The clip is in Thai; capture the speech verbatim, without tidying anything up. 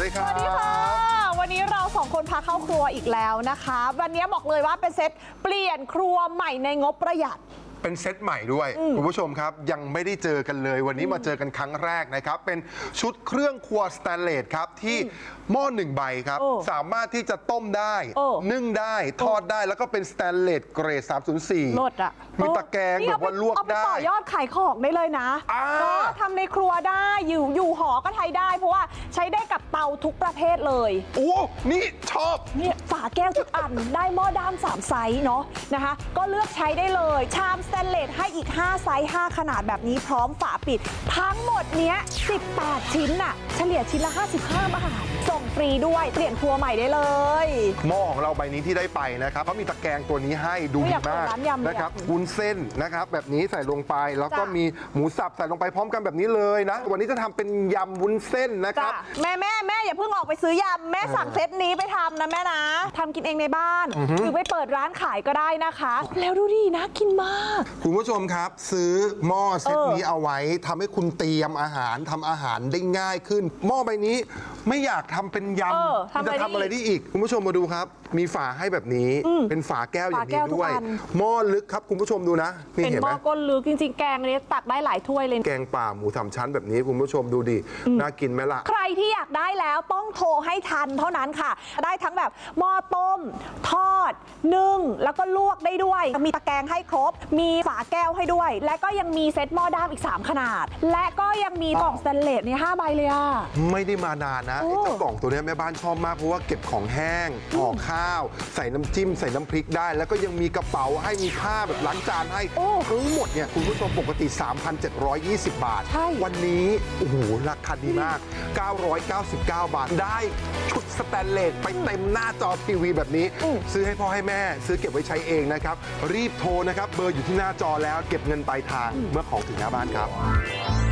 ดีครับสวัสดีค่ะวันนี้เราสองคนพาเข้าครัวอีกแล้วนะคะวันนี้บอกเลยว่าเป็นเซตเปลี่ยนครัวใหม่ในงบประหยัดเป็นเซตใหม่ด้วยคุณผู้ชมครับยังไม่ได้เจอกันเลยวันนี้มาเจอกันครั้งแรกนะครับเป็นชุดเครื่องครัวสแตนเลสครับที่หม้อหนึ่งใบครับสามารถที่จะต้มได้นึ่งได้ทอดได้แล้วก็เป็นสแตนเลสเกรดสามศูนย์สี่ลดอ่ะมีตะแกรงแบบว่าลวกได้เอาไปต่อยอดขายของได้เลยนะก็ทำในครัวได้อยู่อยู่หอก็ใช้ได้เพราะว่าใช้ได้กับเตาทุกประเภทเลยโอ้นี่ชอบเนี่ยฝาแก้วทุกอันได้หม้อด้ามสามไซส์เนาะนะคะก็เลือกใช้ได้เลยชามสแตนเลสให้อีกห้าไซส์ห้าขนาดแบบนี้พร้อมฝาปิดทั้งหมดเนี้ยสิบแปดชิ้นน่ะเฉลี่ยชิ้นละห้าสิบห้าบาทส่งฟรีด้วยเปลี่ยนครัวใหม่ได้เลยหม้อของเราใบนี้ที่ได้ไปนะครับเขามีตะแกรงตัวนี้ให้ดูดีมากนะครับวุ้นเส้นนะครับแบบนี้ใส่ลงไปแล้วก็มีหมูสับใส่ลงไปพร้อมกันแบบนี้เลยนะวันนี้จะทำเป็นยำวุ้นเส้นนะครับแม่แม่แม่อย่าเพิ่งออกไปซื้อยำแม่สั่งเซตนี้ไปทำนะแม่นะทำกินเองในบ้านหรือไปเปิดร้านขายก็ได้นะคะแล้วดูดินะกินมากคุณผู้ชมครับซื้อหม้อเซตนี้เอาไว้ทำให้คุณเตรียมอาหารทำอาหารได้ง่ายขึ้นหม้อใบนี้ไม่อยากทำเป็นยำจะทำอะไรได้อีกคุณผู้ชมมาดูครับมีฝาให้แบบนี้เป็นฝาแก้วอย่างนี้ด้วยหม้อลึกครับคุณผู้ชมดูนะเป็นหม้อก้นลึกจริงๆแกงนี้ตักได้หลายถ้วยเลยแกงป่าหมูสามชั้นแบบนี้คุณผู้ชมดูดิน่ากินไหมล่ะใครที่อยากได้แล้วต้องโทรให้ทันเท่านั้นค่ะได้ทั้งแบบหม้อต้มทอดนึ่งแล้วก็ลวกได้ด้วยมีตะแกรงให้ครบมีฝาแก้วให้ด้วยและก็ยังมีเซตหม้อด้ามอีกสามขนาดและก็ยังมีกล่องสแตนเลสในห้าใบเลยอ่ะไม่ได้มานานนะไอ้เจ้ากล่องตัวนี้แม่บ้านชอบมากเพราะว่าเก็บของแห้งห่อข้าวใส่น้ำจิ้มใส่น้ำพริกได้แล้วก็ยังมีกระเป๋าให้มีผ้าแบบล้างจานให้ทั้งหมดเนี่ยคุณผู้ชมปกติ สามพันเจ็ดร้อยยี่สิบ บาทวันนี้โอ้โหราคาดีมากเก้าร้อยเก้าสิบเก้าบาทได้ชุดสแตนเลสไปเต็มหน้าจอทีวีแบบนี้ซื้อให้พ่อให้แม่ซื้อเก็บไว้ใช้เองนะครับรีบโทรนะครับเบอร์อยู่ที่หน้าจอแล้วเก็บเงินปลายทางเมื่อของถึงหน้าบ้านครับ